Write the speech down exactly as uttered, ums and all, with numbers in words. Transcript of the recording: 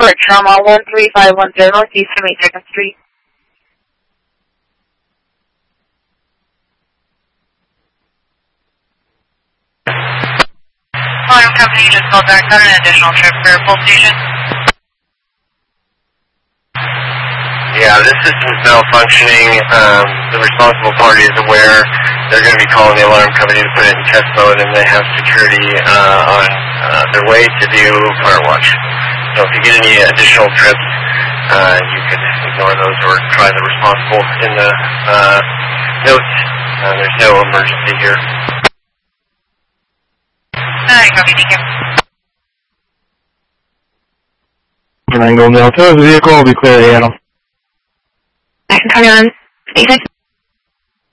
report trauma one three five one zero Northeast from eighty-second Street. Volume Company just called back on an additional trip for full station. Yeah, this system's malfunctioning. Um, the responsible party is aware. They're going to be calling the alarm company to put it in test mode, and they have security uh, on uh, their way to do Firewatch. So if you get any additional trips, uh, you can ignore those or try the responsible in the uh, notes. Uh, there's no emergency here. Alright, copy, thank you. Triangle Delta, vehicle will be clear, Adam. I can come on.